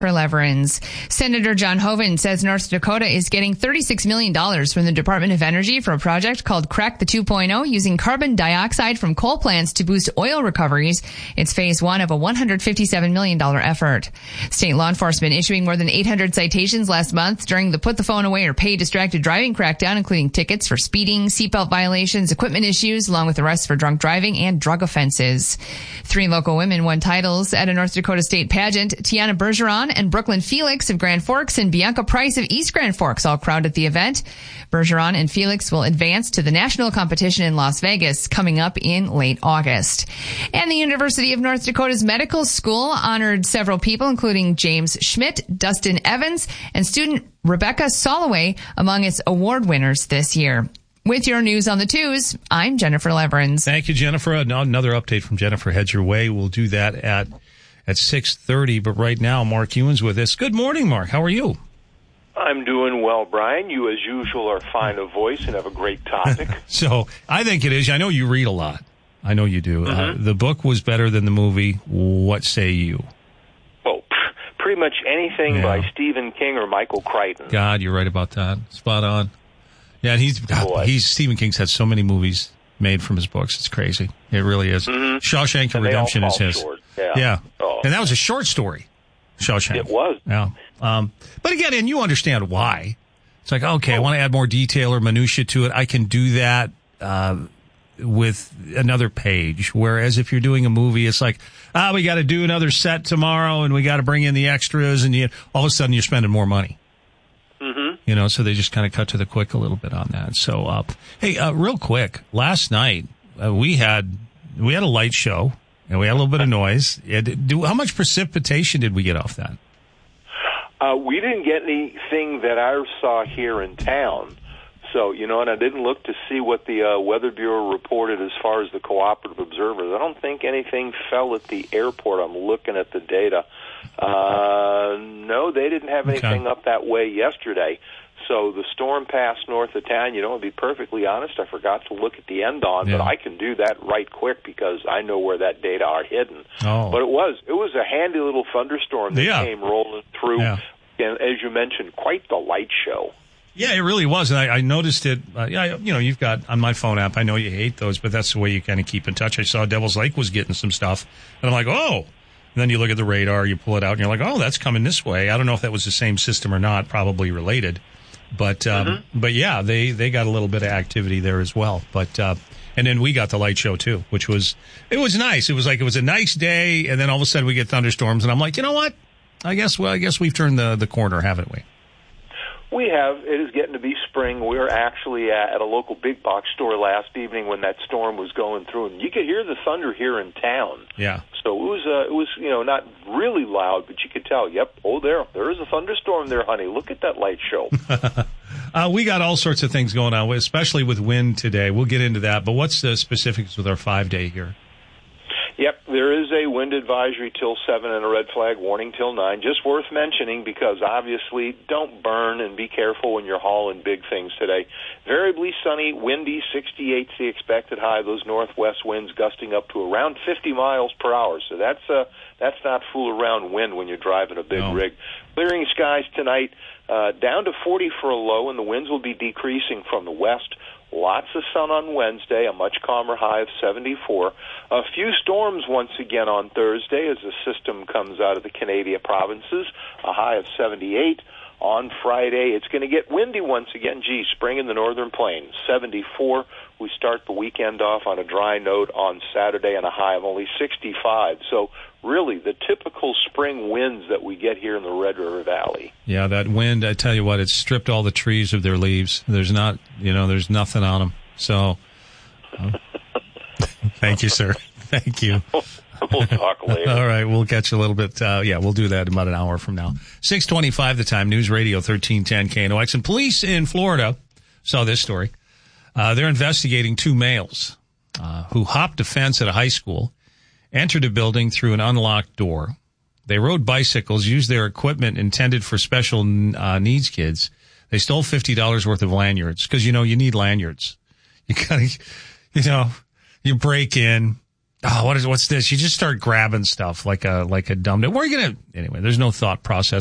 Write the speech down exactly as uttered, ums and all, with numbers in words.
For Leverins. Senator John Hoeven says North Dakota is getting thirty-six million dollars from the Department of Energy for a project called Crack the two point oh, using carbon dioxide from coal plants to boost oil recoveries. It's phase one of a one hundred fifty-seven million dollars effort. State law enforcement issuing more than eight hundred citations last month during the Put the Phone Away or Pay Distracted Driving crackdown, including tickets for speeding, seatbelt violations, equipment issues, along with arrests for drunk driving and drug offenses. Three local women won titles at a North Dakota state pageant. Tiana Bergeron and Brooklyn Felix of Grand Forks and Bianca Price of East Grand Forks all crowned at the event. Bergeron and Felix will advance to the national competition in Las Vegas coming up in late August. And the University of North Dakota's medical school honored several people, including James Schmidt, Dustin Evans, and student Rebecca Soloway among its award winners this year. With your news on the twos, I'm Jennifer Leverins. Thank you, Jennifer. Another update from Jennifer heads your way. We'll do that at at six thirty, but right now, Mark Ewan's with us. Good morning, Mark. How are you? I'm doing well, Brian. You, as usual, are fine of voice and have a great topic. So I think it is. I know you read a lot. I know you do. Mm-hmm. Uh, the book was better than the movie. What say you? Oh, pretty much anything Yeah. by Stephen King or Michael Crichton. God, you're right about that. Spot on. Yeah, and he's, God, he's Stephen King's had so many movies made from his books. It's crazy. It really is. Mm-hmm. Shawshank And they all Redemption is fall his. short. Yeah. Yeah. Oh. And that was a short story, Shawshank. It was. Yeah. Um, but again, and you understand why. It's like, okay, I want to add more detail or minutia to it. I can do that uh, with another page. Whereas if you're doing a movie, it's like, ah, we got to do another set tomorrow and we got to bring in the extras, and you, all of a sudden you're spending more money. Mm-hmm. You know, so they just kind of cut to the quick a little bit on that. So, uh, hey, uh, real quick, last night uh, we had we had a light show and we had a little bit of noise. It, do, how much precipitation did we get off that? Uh, we didn't get anything that I saw here in town. So, you know, and I didn't look to see what the uh, Weather Bureau reported as far as the cooperative observers. I don't think anything fell at the airport. I'm looking at the data. Uh, no, they didn't have anything Okay. up that way yesterday. So the storm passed north of town. You know, to be perfectly honest, I forgot to look at the end on, Yeah. but I can do that right quick because I know where that data are hidden. Oh. But it was it was a handy little thunderstorm that Yeah. came rolling through. Yeah. And as you mentioned, quite the light show. Yeah, it really was. And I, I noticed it. Uh, yeah, you know, you've got on my phone app, I know you hate those, but that's the way you kind of keep in touch. I saw Devil's Lake was getting some stuff, and I'm like, oh. And then you look at the radar, you pull it out, and you're like, oh, that's coming this way. I don't know if that was the same system or not, probably related. But, um, Mm-hmm. but yeah, they, they got a little bit of activity there as well. But, uh, and then we got the light show too, which was, it was nice. It was like, it was a nice day. And then all of a sudden we get thunderstorms, and I'm like, you know what? I guess, well, I guess we've turned the, the corner, haven't we? We have. It is getting to be spring. We were actually at, at a local big box store last evening when that storm was going through, and you could hear the thunder here in town. Yeah. So it was, uh, it was, you know, not really loud, but you could tell. Yep. Oh, there, there is a thunderstorm there, honey. Look at that light show. uh, we got all sorts of things going on, especially with wind today. We'll get into that. But what's the specifics with our five day here? Yep, there is a wind advisory till seven and a red flag warning till nine. Just worth mentioning because obviously don't burn and be careful when you're hauling big things today. Variably sunny, windy, sixty-eight's the expected high. Those northwest winds gusting up to around fifty miles per hour. So that's uh, that's not fool around wind when you're driving a big No. rig. Clearing skies tonight, uh, down to forty for a low, and the winds will be decreasing from the west. Lots of sun on Wednesday, a much calmer high of seventy-four. A few storms once again on Thursday as the system comes out of the Canadian provinces, a high of seventy-eight. On Friday, it's going to get windy once again. Gee, spring in the northern plains, seventy-four. We start the weekend off on a dry note on Saturday and a high of only sixty-five. So really the typical spring winds that we get here in the Red River Valley. Yeah, that wind, I tell you what, it's stripped all the trees of their leaves. There's not, you know, there's nothing on them. So, uh, thank you, sir. Thank you. We'll talk later. All right, we'll catch you a little bit. Uh, yeah, we'll do that in about an hour from now. six twenty-five the time, News Radio thirteen ten K N O X. And police in Florida saw this story. Uh, they're investigating two males uh, who hopped a fence at a high school, entered a building through an unlocked door. They rode bicycles, used their equipment intended for special uh, needs kids. They stole fifty dollars worth of lanyards because, you know, you need lanyards. You gotta, you know, you break in, Oh, what is what's this? You just start grabbing stuff like a like a dumb. Where are you gonna? Anyway, there's no thought process.